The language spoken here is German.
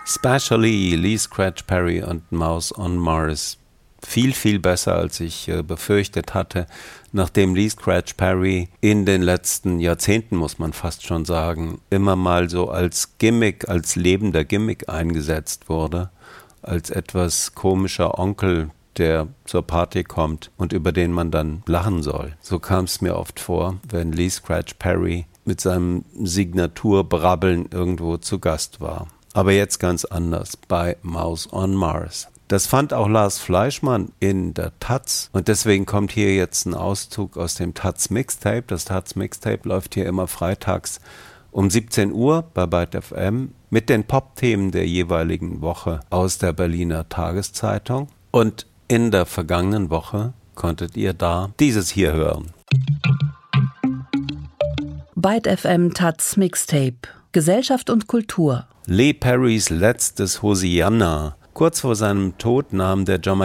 Especially Lee Scratch Perry und Mouse on Mars. Viel, viel besser, als ich befürchtet hatte, nachdem Lee Scratch Perry in den letzten Jahrzehnten, muss man fast schon sagen, immer mal so als Gimmick, als lebender Gimmick eingesetzt wurde, als etwas komischer Onkel, der zur Party kommt und über den man dann lachen soll. So kam es mir oft vor, wenn Lee Scratch Perry mit seinem Signaturbrabbeln irgendwo zu Gast war. Aber jetzt ganz anders bei Mouse on Mars. Das fand auch Lars Fleischmann in der Taz und deswegen kommt hier jetzt ein Auszug aus dem Taz Mixtape. Das Taz Mixtape läuft hier immer freitags um 17 Uhr bei Byte FM mit den Pop-Themen der jeweiligen Woche aus der Berliner Tageszeitung. Und in der vergangenen Woche konntet ihr da dieses hier hören. Byte FM Taz Mixtape. Gesellschaft und Kultur. Lee Perrys letztes Hosianna. Kurz vor seinem Tod nahm der